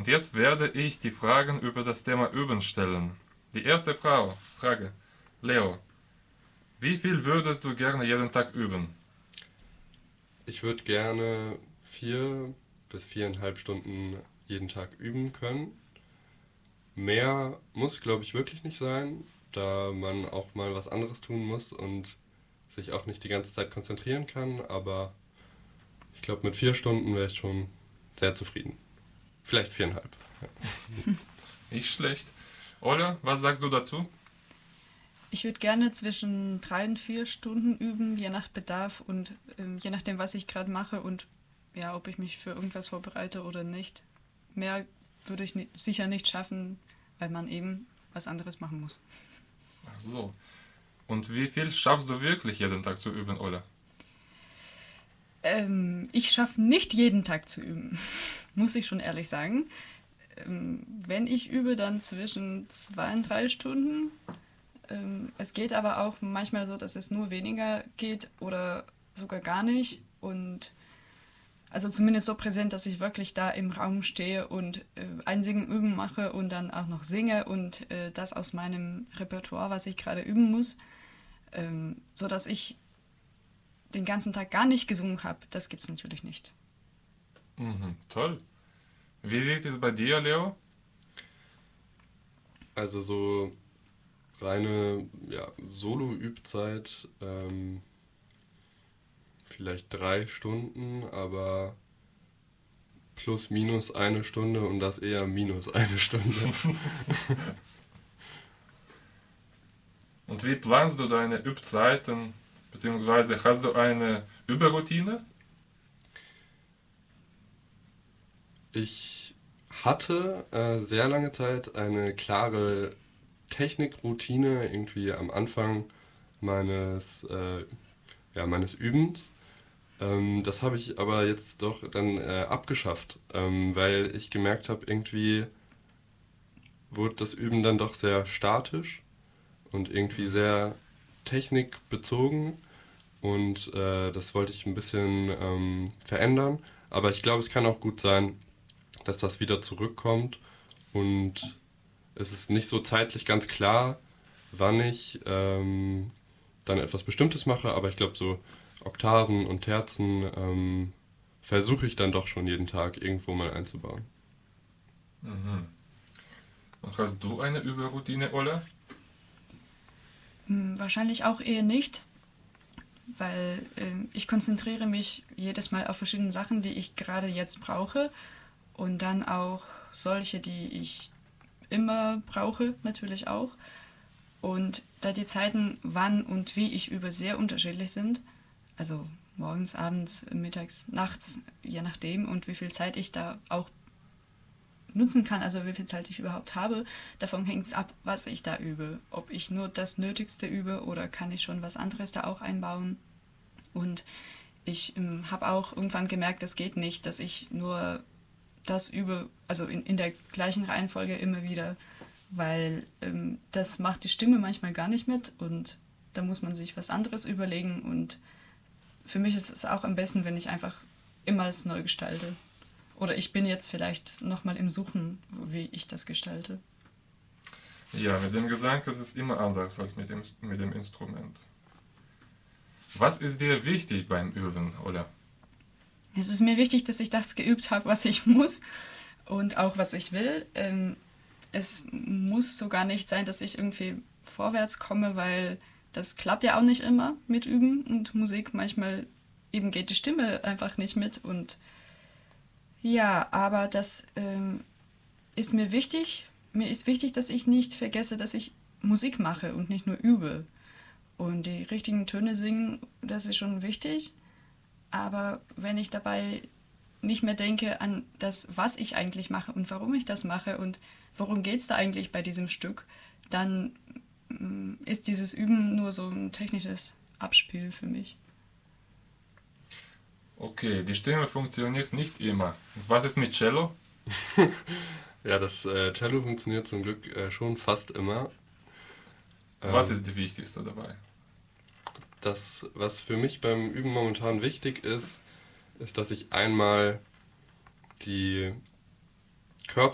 Und jetzt werde ich die Fragen über das Thema Üben stellen. Die erste Frage. Leo, wie viel würdest du gerne jeden Tag üben? Ich würde gerne 4 bis 4,5 Stunden jeden Tag üben können. Mehr muss, glaube ich, wirklich nicht sein, da man auch mal was anderes tun muss und sich auch nicht die ganze Zeit konzentrieren kann. Aber ich glaube, mit 4 Stunden wäre ich schon sehr zufrieden. Vielleicht 4,5. Nicht schlecht. Ola, was sagst du dazu? Ich würde gerne zwischen 3 und 4 Stunden üben, je nach Bedarf und je nachdem, was ich gerade mache und ja, ob ich mich für irgendwas vorbereite oder nicht. Mehr würde ich sicher nicht schaffen, weil man eben was anderes machen muss. Ach so. Und wie viel schaffst du wirklich jeden Tag zu üben, Ola? Ich schaffe nicht jeden Tag zu üben, muss ich schon ehrlich sagen. Wenn ich übe, dann zwischen 2 und 3 Stunden. Es geht aber auch manchmal so, dass es nur weniger geht oder sogar gar nicht. Und also zumindest so präsent, dass ich wirklich da im Raum stehe und Einsingen üben mache und dann auch noch singe und das aus meinem Repertoire, was ich gerade üben muss, so dass ich den ganzen Tag gar nicht gesungen habe. Das gibt's natürlich nicht. Mhm, toll. Wie sieht es bei dir, Leo? Also so reine Solo-Übzeit, vielleicht 3 Stunden, aber plus minus 1 Stunde und das eher minus 1 Stunde. Und wie planst du deine Übzeiten, beziehungsweise hast du eine Überroutine? Ich hatte sehr lange Zeit eine klare Technikroutine irgendwie am Anfang meines Übens. Das habe ich aber jetzt doch dann abgeschafft, weil ich gemerkt habe, irgendwie wurde das Üben dann doch sehr statisch und irgendwie sehr technikbezogen und das wollte ich ein bisschen verändern. Aber ich glaube, es kann auch gut sein, dass das wieder zurückkommt und es ist nicht so zeitlich ganz klar, wann ich dann etwas Bestimmtes mache, aber ich glaube, so Oktaven und Terzen versuche ich dann doch schon jeden Tag irgendwo mal einzubauen. Mhm. Und hast du eine Überroutine, Ola? Wahrscheinlich auch eher nicht, weil ich konzentriere mich jedes Mal auf verschiedene Sachen, die ich gerade jetzt brauche und dann auch solche, die ich immer brauche, natürlich auch. Und da die Zeiten, wann und wie ich übe, sehr unterschiedlich sind, also morgens, abends, mittags, nachts, je nachdem und wie viel Zeit ich da auch nutzen kann, also wie viel Zeit ich überhaupt habe, davon hängt es ab, was ich da übe. Ob ich nur das Nötigste übe oder kann ich schon was anderes da auch einbauen. Und ich habe auch irgendwann gemerkt, das geht nicht, dass ich nur das übe, also in der gleichen Reihenfolge immer wieder, weil das macht die Stimme manchmal gar nicht mit und da muss man sich was anderes überlegen und für mich ist es auch am besten, wenn ich einfach immer es neu gestalte. Oder ich bin jetzt vielleicht nochmal im Suchen, wie ich das gestalte. Ja, mit dem Gesang ist es immer anders als mit dem Instrument. Was ist dir wichtig beim Üben, Ola? Es ist mir wichtig, dass ich das geübt habe, was ich muss und auch was ich will. Es muss sogar nicht sein, dass ich irgendwie vorwärts komme, weil das klappt ja auch nicht immer mit Üben und Musik. Manchmal eben geht die Stimme einfach nicht mit und ja, aber das ist mir wichtig. Mir ist wichtig, dass ich nicht vergesse, dass ich Musik mache und nicht nur übe. Und die richtigen Töne singen, das ist schon wichtig. Aber wenn ich dabei nicht mehr denke an das, was ich eigentlich mache und warum ich das mache und worum geht es da eigentlich bei diesem Stück, dann ist dieses Üben nur so ein technisches Abspiel für mich. Okay, die Stimme funktioniert nicht immer. Und was ist mit Cello? Ja, das Cello funktioniert zum Glück schon fast immer. Was ist die wichtigste dabei? Das, was für mich beim Üben momentan wichtig ist, ist, dass ich einmal die